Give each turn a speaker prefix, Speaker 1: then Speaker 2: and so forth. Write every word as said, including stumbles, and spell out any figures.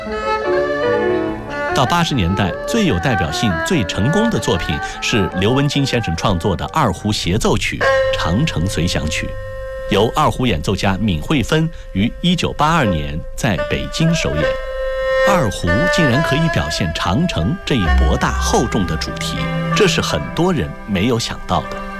Speaker 1: 到八十年代，最有代表性、最成功的作品是刘文金先生创作的二胡协奏曲《长城随想曲》，由二胡演奏家闵惠芬于一九八二年在北京首演。二胡竟然可以表现长城这一博大厚重的主题，这是很多人没有想到的。